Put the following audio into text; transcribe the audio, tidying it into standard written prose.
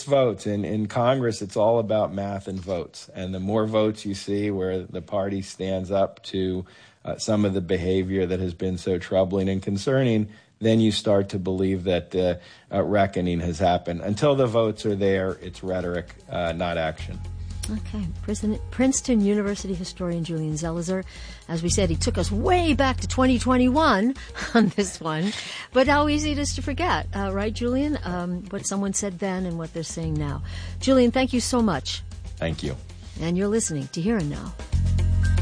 it's votes. In Congress, it's all about math and votes. And the more votes you see where the party stands up to some of the behavior that has been so troubling and concerning, then you start to believe that reckoning has happened. Until the votes are there, it's rhetoric, not action. Okay. Princeton University historian Julian Zelizer. As we said, he took us way back to 2021 on this one. But how easy it is to forget, right, Julian? What someone said then and what they're saying now. Julian, thank you so much. Thank you. And you're listening to Here and Now.